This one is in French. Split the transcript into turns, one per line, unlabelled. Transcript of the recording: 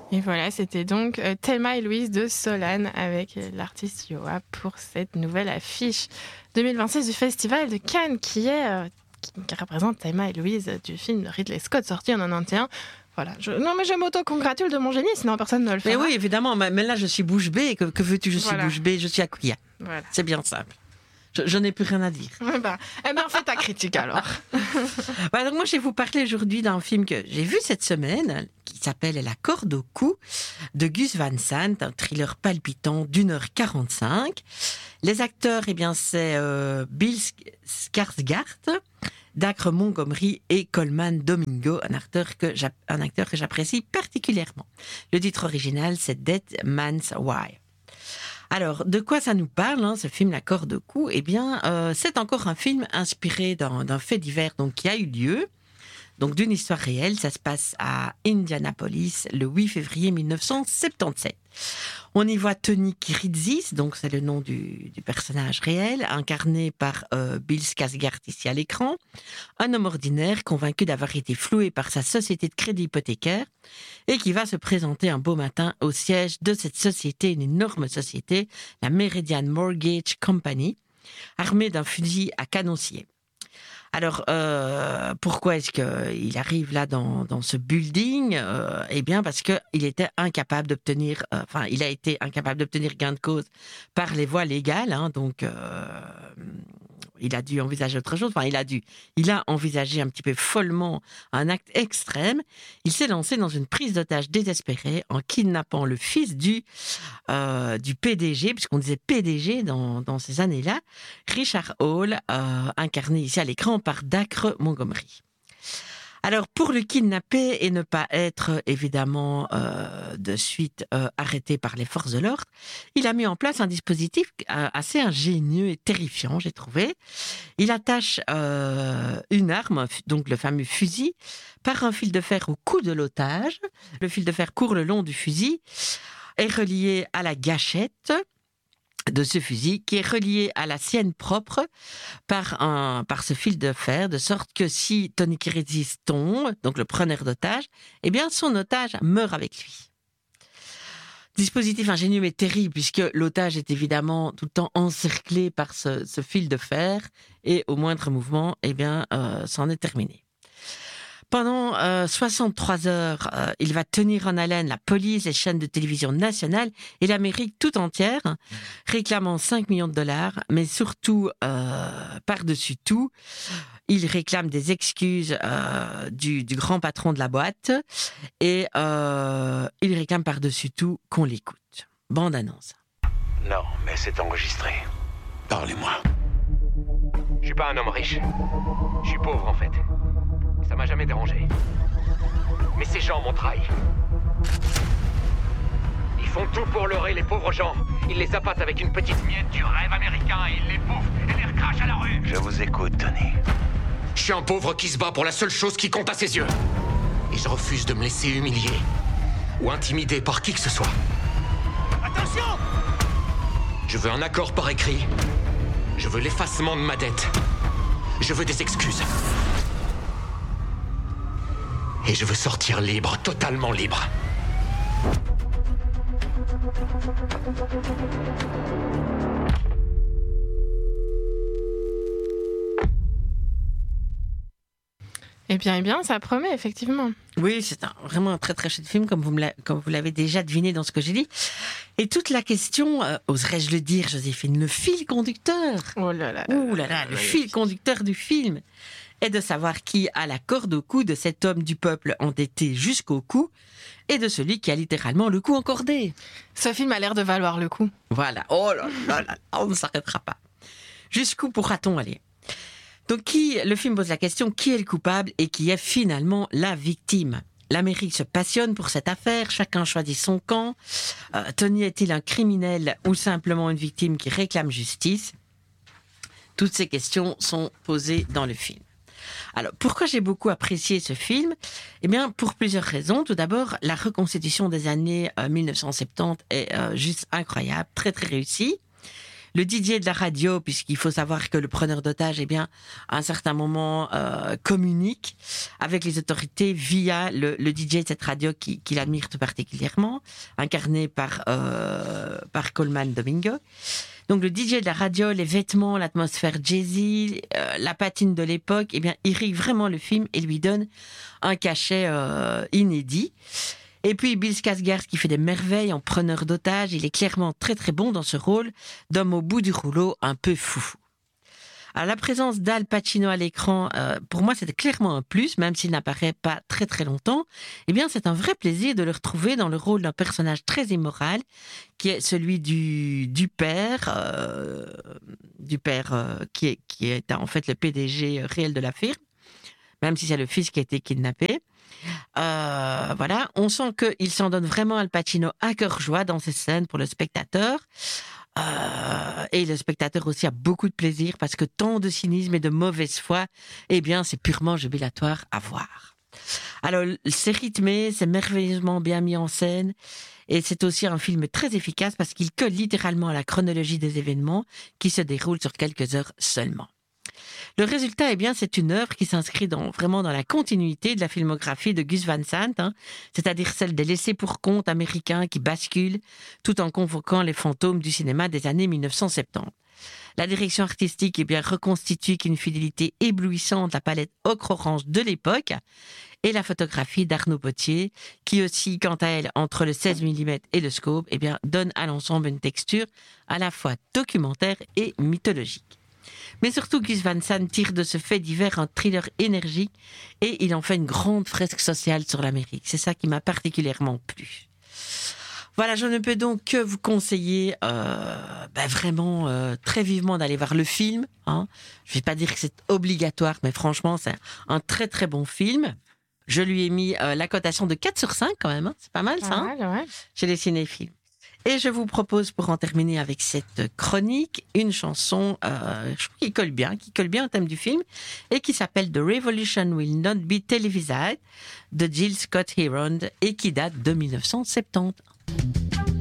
Et voilà, c'était donc Thelma et Louise de Solane avec l'artiste Yoa pour cette nouvelle affiche 2026 du Festival de Cannes qui représente Thelma et Louise du film de Ridley Scott sorti en 91. Voilà. Non, mais je m'auto-congratule de mon génie, sinon personne ne le fera.
Mais oui, évidemment. Mais là, je suis bouche bée. Que veux-tu? Je suis bouche bée. Je suis à Couillat.
Voilà.
C'est bien simple. Je n'ai plus rien à dire.
Fais ta critique alors.
Donc moi, je vais vous parler aujourd'hui d'un film que j'ai vu cette semaine, qui s'appelle La corde au cou, de Gus Van Sant, un thriller palpitant d'1h45. Les acteurs, c'est Bill Skarsgård, Dacre Montgomery et Colman Domingo, un acteur que j'apprécie particulièrement. Le titre original, c'est Dead Man's Wife. Alors, de quoi ça nous parle, ce film La corde au cou? C'est encore un film inspiré d'un fait divers qui a eu lieu, donc d'une histoire réelle. Ça se passe à Indianapolis le 8 février 1977. On y voit Tony Kiritsis, donc c'est le nom du personnage réel, incarné par Bill Skarsgård ici à l'écran, un homme ordinaire convaincu d'avoir été floué par sa société de crédit hypothécaire et qui va se présenter un beau matin au siège de cette société, une énorme société, la Meridian Mortgage Company, armé d'un fusil à canoncier. Alors, pourquoi est-ce qu'il arrive là dans ce building? Parce qu'il était incapable d'obtenir, il a été incapable d'obtenir gain de cause par les voies légales, il a dû envisager autre chose. Il a envisagé un petit peu follement un acte extrême. Il s'est lancé dans une prise d'otage désespérée en kidnappant le fils du PDG, puisqu'on disait PDG dans ces années-là, Richard Hall, incarné ici à l'écran par Dacre Montgomery. Alors, pour le kidnapper et ne pas être, évidemment, de suite arrêté par les forces de l'ordre, il a mis en place un dispositif assez ingénieux et terrifiant, j'ai trouvé. Il attache une arme, donc le fameux fusil, par un fil de fer au cou de l'otage. Le fil de fer court le long du fusil, est relié à la gâchette de ce fusil, qui est relié à la sienne propre par ce fil de fer, de sorte que si Tony Kiritsis tombe, donc le preneur d'otage, son otage meurt avec lui. Dispositif ingénieux mais terrible, puisque l'otage est évidemment tout le temps encerclé par ce fil de fer, et au moindre mouvement, c'en est terminé. Pendant 63 heures, il va tenir en haleine la police, les chaînes de télévision nationales et l'Amérique tout entière, réclamant 5 millions de dollars, mais surtout, par-dessus tout, il réclame des excuses du grand patron de la boîte et il réclame par-dessus tout qu'on l'écoute. Bande annonce.
Non, mais c'est enregistré. Parlez-moi.
Je suis pas un homme riche. Je suis pauvre en fait. Ça m'a jamais dérangé. Mais ces gens m'ont trahi. Ils font tout pour leurrer les pauvres gens. Ils les appâtent avec une petite miette du rêve américain et ils les bouffent et les recrachent à la rue.
Je vous écoute, Tony.
Je suis un pauvre qui se bat pour la seule chose qui compte à ses yeux. Et je refuse de me laisser humilier ou intimider par qui que ce soit. Attention! Je veux un accord par écrit. Je veux l'effacement de ma dette. Je veux des excuses. Et je veux sortir libre, totalement libre.
Eh bien, ça promet, effectivement.
Oui, c'est vraiment un très très chouette film, comme vous l'avez déjà deviné dans ce que j'ai dit. Et toute la question, oserais-je le dire, Joséphine, le fil conducteur.
Oh là là.
Le fil conducteur du film est de savoir qui a la corde au cou de cet homme du peuple endetté jusqu'au cou et de celui qui a littéralement le cou encordé.
Ce film a l'air de valoir le coup.
Voilà. Oh là là là, on ne s'arrêtera pas. Jusqu'où pourra-t-on aller? Donc le film pose la question, qui est le coupable et qui est finalement la victime? L'Amérique se passionne pour cette affaire, chacun choisit son camp. Tony est-il un criminel ou simplement une victime qui réclame justice? Toutes ces questions sont posées dans le film. Alors, pourquoi j'ai beaucoup apprécié ce film? Pour plusieurs raisons. Tout d'abord, la reconstitution des années 1970 est juste incroyable, très très réussie. le DJ de la radio, puisqu'il faut savoir que le preneur d'otage, eh bien, à un certain moment, communique avec les autorités via le DJ de cette radio qu'il admire tout particulièrement, incarné par Coleman Domingo. Donc le DJ de la radio, les vêtements, l'atmosphère jazzy, la patine de l'époque, eh bien, irrigue vraiment le film et lui donne un cachet inédit. Et puis Bill Skarsgård qui fait des merveilles en preneur d'otage, il est clairement très très bon dans ce rôle d'homme au bout du rouleau, un peu foufou. Alors, la présence d'Al Pacino à l'écran, pour moi, c'était clairement un plus, même s'il n'apparaît pas très très longtemps. Eh bien, c'est un vrai plaisir de le retrouver dans le rôle d'un personnage très immoral, qui est celui du père qui est en fait le PDG réel de la firme, même si c'est le fils qui a été kidnappé. Voilà, on sent qu'il s'en donne vraiment Al Pacino à cœur joie dans ces scènes pour le spectateur. Et le spectateur aussi a beaucoup de plaisir parce que tant de cynisme et de mauvaise foi, eh bien, c'est purement jubilatoire à voir. Alors, c'est rythmé, c'est merveilleusement bien mis en scène et c'est aussi un film très efficace parce qu'il colle littéralement à la chronologie des événements qui se déroulent sur quelques heures seulement. Le résultat, eh bien, c'est une œuvre qui s'inscrit vraiment dans la continuité de la filmographie de Gus Van Sant, c'est-à-dire celle des laissés-pour-compte américains qui basculent tout en convoquant les fantômes du cinéma des années 1970. La direction artistique, eh bien, reconstitue qu'une fidélité éblouissante la palette ocre-orange de l'époque et la photographie d'Arnaud Potier, qui aussi, quant à elle, entre le 16 mm et le scope, eh bien, donne à l'ensemble une texture à la fois documentaire et mythologique. Mais surtout, Gus Van Sant tire de ce fait divers un thriller énergique et il en fait une grande fresque sociale sur l'Amérique. C'est ça qui m'a particulièrement plu. Voilà, je ne peux donc que vous conseiller vraiment très vivement d'aller voir le film. Je ne vais pas dire que c'est obligatoire, mais franchement, c'est un très très bon film. Je lui ai mis la cotation de 4 sur 5 quand même. C'est pas mal ça,
Ouais.
chez les cinéphiles. Et je vous propose, pour en terminer avec cette chronique, une chanson je trouve qui colle bien au thème du film, et qui s'appelle The Revolution Will Not Be Televised, de Jill Scott Heron, et qui date de 1970.